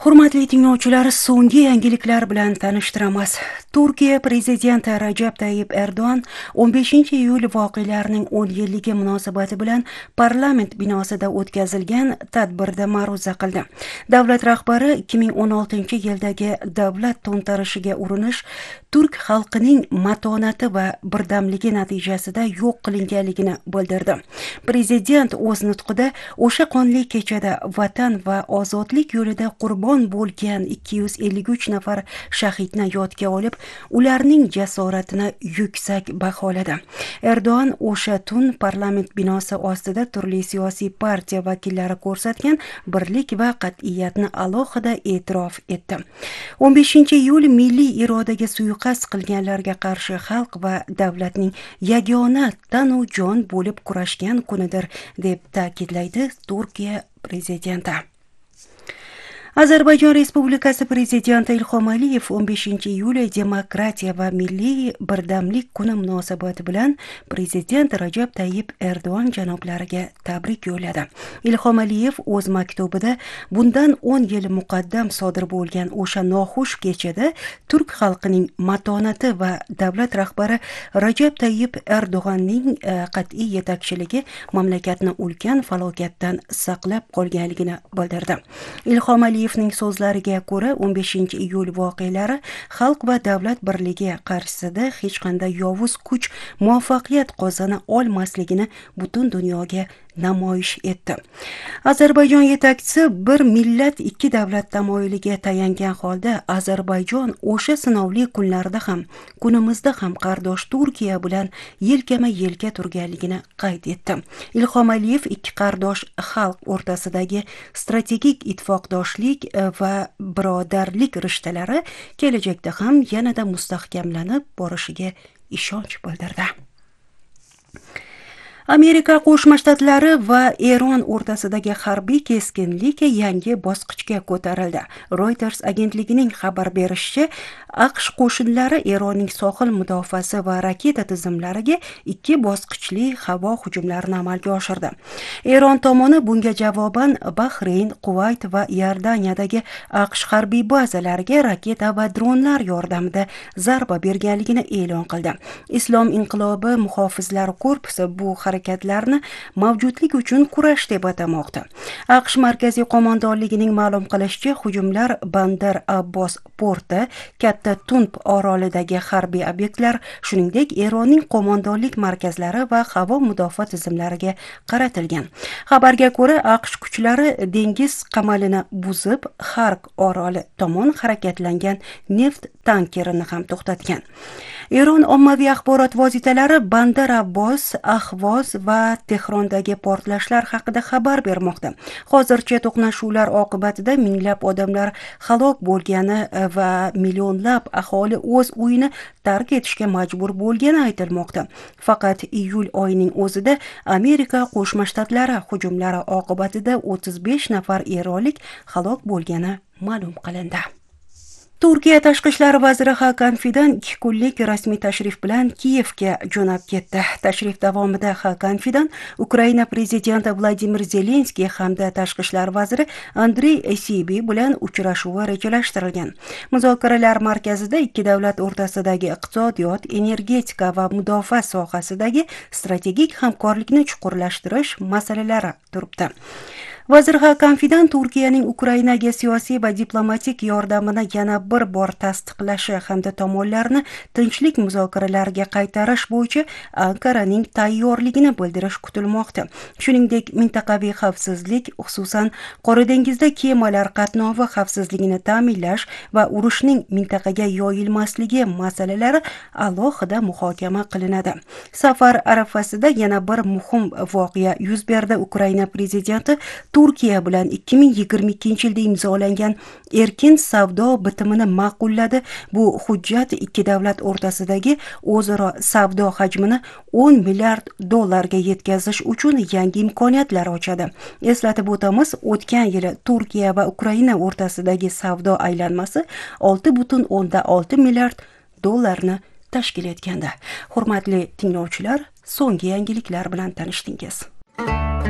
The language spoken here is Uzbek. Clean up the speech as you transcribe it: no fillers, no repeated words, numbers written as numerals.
Hurmatli tinglovchilar, so'nggi yangiliklar bilan tanishtiramiz. Turkiya prezidenti Rajab Tayyip Erdo'g'an 15-iyul voqealarining 10 yilligi munosabati bilan parlament binosida o'tkazilgan tadbirda ma'ruza qildi. Davlat rahbari 2016-yildagi davlat to'ntarishiga urinish turk xalqining matonati va birdamligi natijasida yo'q qilinganligini bildirdi. Prezident o'z nutqida o'sha qonli kechada vatan va ozodlik yo'lida qurbon bo'lgan 253 nafar shahidni yodga olib, ularning jasoratini yuksak baholadi. Erdo'g'an o'sha tun parlament binosi ostida turli siyosiy partiya vakillari ko'rsatgan birlik va qat'iyatni alohida e'tirof etdi. 15-iyul milliy irodaga suiqasd qilganlarga qarshi xalq va davlatning yagona tanu jon bo'lib kurashgan kunidir, deb ta'kidlaydi Turkiya prezidenti. Ozarbayjon Respublikasi prezidenti Ilhom Aliyev 15-iyul demokratiya va milliy birdamlik kuni munosabati bilan prezident Rajab Tayyip Erdo'g'an janoblariga tabrik yo'lladi. Ilhom Aliyev o'z maktubida bundan 10 yil muqaddam sodir bo'lgan o'sha noxush kechada turk xalqining matonati va davlat rahbari Rajab Tayyip Erdo'g'anning qat'iy yetakchiligi mamlakatni ulkan falokatdan saqlab qolganligini bildirdi. Ilhom Aliyev so'zlariga ko'ra 15-iyul voqealari xalq va davlat birligi qarshisida hech qanday yovuz kuch muvaffaqiyat qozona olmasligini butun dunyoga namoyish etdi. Ozarbayjon yetakchisi bir millat ikki davlat tamoyiliga tayangan holda Ozarbayjon o'sha sinovli kunlarda ham, kunimizda ham qardosh Turkiya bilan yelkama-yelka turganligini qayd etdi. Ilhom Aliyev ikki qardosh xalq o'rtasidagi strategik ittifoqdoshlik va birodarlik rishtalari kelajakda ham yanada mustahkamlanib borishiga ishonch bildirdi. Amerika Qo'shma Shtatlari va Eron o'rtasidagi harbiy keskinlik yangi bosqichga ko'tarildi. Reuters agentligining xabar berishicha, AQSh qo'shinlari Eronning sohil mudofaasi va raketa tizimlariga ikki bosqichli havo hujumlarini amalga oshirdi. Eron tomoni bunga javoban Bahrayn, Kuvayt va Iordaniyadagi AQSh harbiy bazalariga raketa va dronlar yordamida zarba berganligini e'lon qildi. Islom inqilobi muhofizlari korpusi bu harakatlarni mavjudlik uchun kurash deb atamoqda. AQSh markaziy qo'mondonligining ma'lum qilishicha, hujumlar Bandar Abbos porti, Katta Tunb orolidagi harbiy obyektlar, shuningdek Eronning qo'mondonlik markazlari va havo mudofaa tizimlariga qaratilgan. Xabarga ko'ra, AQSh kuchlari dengiz qamalini buzib, Xark oroli tomon harakatlangan neft tankerini ham to'xtatgan. Eron ommaviy axborot vositalari Bandar Abbos, Ahvoz va Tehrondagi portlashlar haqida xabar bermoqda. Hozircha to'qnashuvlar oqibatida minglab odamlar halok bo'lgani va millionlab aholi o'z uyini tark etishga majbur bo'lgani aytilmoqda. Faqat iyul oyining o'zida Amerika Qo'shma Shtatlari hujumlari oqibatida 35 nafar eronlik halok bo'lgani ma'lum qilindi. Turkiya tashqi ishlar vaziri Hakan Fidan 2 kunlik rasmiy tashrif bilan Kiyevga jo'nab ketdi. Tashrif davomida Hakan Fidan Ukraina prezidenti Vladimir Zelenskiy hamda tashqi ishlar vaziri Andrey Sibi bilan uchrashuvi rejalashtirilgan. Muzokaralar markazida ikki davlat o'rtasidagi iqtisodiyot, energetika va mudofaa sohasidagi strategik hamkorlikni chuqurlashtirish masalalari turibdi. Vazir Hakan Fidan Turkiyaning Ukrainaga siyosiy va diplomatik yordamini yana bir bor tasdiqlashi hamda tomonlarni tinchlik muzokaralariga qaytarish bo'yicha Ankaraning tayyorligini bildirish kutilmoqda. Shuningdek, mintaqaviy xavfsizlik, xususan Qora dengizda kemalar qatnovi xavfsizligini ta'minlash va urushning mintaqaga yoyilmasligi masalalari alohida muhokama qilinadi. Safar arafasida yana bir muhim voqea yuz berdi. Ukraina prezidenti Turkiya bilan 2022-yilda imzolangan erkin savdo bitimini ma'qulladi. Bu hujjat ikki davlat o'rtasidagi o'zaro savdo hajmini 10 milliard dollarga yetkazish uchun yangi imkoniyatlar ochadi. Eslatib o'tamiz, o'tgan yili Turkiya va Ukraina o'rtasidagi savdo aylanmasi 6,6 milliard dollarni tashkil etgandi. Hurmatli tinglovchilar, so'nggi yangiliklar bilan tanishdingiz.